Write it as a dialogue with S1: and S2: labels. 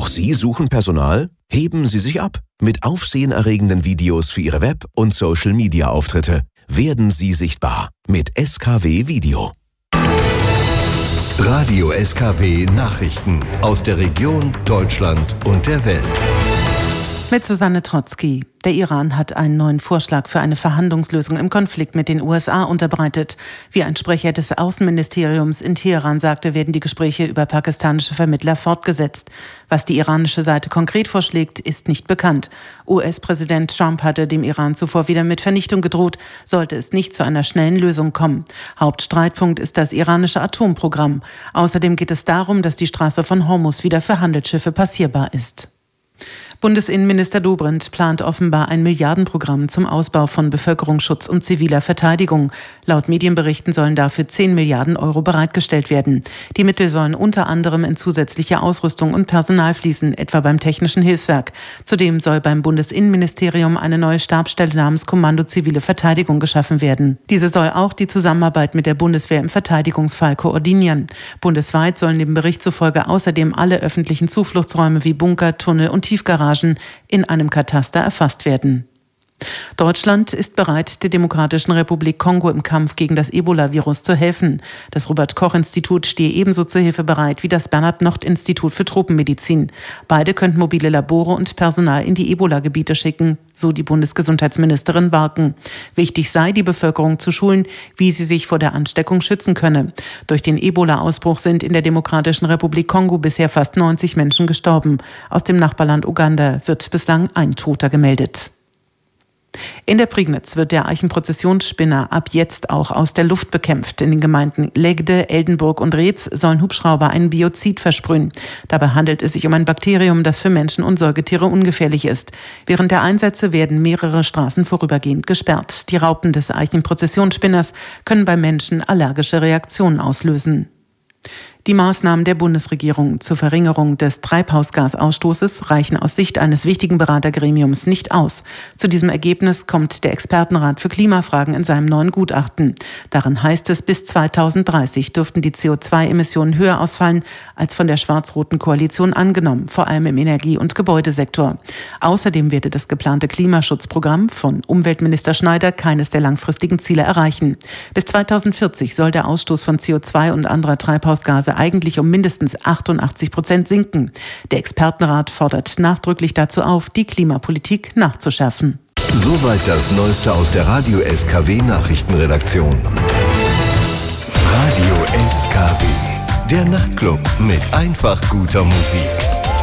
S1: Auch Sie suchen Personal? Heben Sie sich ab mit aufsehenerregenden Videos für Ihre Web- und Social-Media-Auftritte. Werden Sie sichtbar mit SKW Video.
S2: Radio SKW Nachrichten aus der Region, Deutschland und der Welt.
S3: Mit Susanne Trotzki. Der Iran hat einen neuen Vorschlag für eine Verhandlungslösung im Konflikt mit den USA unterbreitet. Wie ein Sprecher des Außenministeriums in Teheran sagte, werden die Gespräche über pakistanische Vermittler fortgesetzt. Was die iranische Seite konkret vorschlägt, ist nicht bekannt. US-Präsident Trump hatte dem Iran zuvor wieder mit Vernichtung gedroht, sollte es nicht zu einer schnellen Lösung kommen. Hauptstreitpunkt ist das iranische Atomprogramm. Außerdem geht es darum, dass die Straße von Hormuz wieder für Handelsschiffe passierbar ist. Bundesinnenminister Dobrindt plant offenbar ein Milliardenprogramm zum Ausbau von Bevölkerungsschutz und ziviler Verteidigung. Laut Medienberichten sollen dafür 10 Milliarden Euro bereitgestellt werden. Die Mittel sollen unter anderem in zusätzliche Ausrüstung und Personal fließen, etwa beim Technischen Hilfswerk. Zudem soll beim Bundesinnenministerium eine neue Stabsstelle namens Kommando Zivile Verteidigung geschaffen werden. Diese soll auch die Zusammenarbeit mit der Bundeswehr im Verteidigungsfall koordinieren. Bundesweit sollen dem Bericht zufolge außerdem alle öffentlichen Zufluchtsräume wie Bunker, Tunnel und Tiefgaragen in einem Kataster erfasst werden. Deutschland ist bereit, der Demokratischen Republik Kongo im Kampf gegen das Ebola-Virus zu helfen. Das Robert-Koch-Institut stehe ebenso zur Hilfe bereit wie das Bernhard-Nocht-Institut für Tropenmedizin. Beide könnten mobile Labore und Personal in die Ebola-Gebiete schicken, so die Bundesgesundheitsministerin Barken. Wichtig sei, die Bevölkerung zu schulen, wie sie sich vor der Ansteckung schützen könne. Durch den Ebola-Ausbruch sind in der Demokratischen Republik Kongo bisher fast 90 Menschen gestorben. Aus dem Nachbarland Uganda wird bislang ein Toter gemeldet. In der Prignitz wird der Eichenprozessionsspinner ab jetzt auch aus der Luft bekämpft. In den Gemeinden Legde, Eldenburg und Reetz sollen Hubschrauber ein Biozid versprühen. Dabei handelt es sich um ein Bakterium, das für Menschen und Säugetiere ungefährlich ist. Während der Einsätze werden mehrere Straßen vorübergehend gesperrt. Die Raupen des Eichenprozessionsspinners können bei Menschen allergische Reaktionen auslösen. Die Maßnahmen der Bundesregierung zur Verringerung des Treibhausgasausstoßes reichen aus Sicht eines wichtigen Beratergremiums nicht aus. Zu diesem Ergebnis kommt der Expertenrat für Klimafragen in seinem neuen Gutachten. Darin heißt es, bis 2030 dürften die CO2-Emissionen höher ausfallen als von der schwarz-roten Koalition angenommen, vor allem im Energie- und Gebäudesektor. Außerdem werde das geplante Klimaschutzprogramm von Umweltminister Schneider keines der langfristigen Ziele erreichen. Bis 2040 soll der Ausstoß von CO2 und anderer Treibhausgase eigentlich um mindestens 88% sinken. Der Expertenrat fordert nachdrücklich dazu auf, die Klimapolitik nachzuschärfen.
S2: Soweit das Neueste aus der Radio SKW Nachrichtenredaktion. Radio SKW, der Nachtclub mit einfach guter Musik.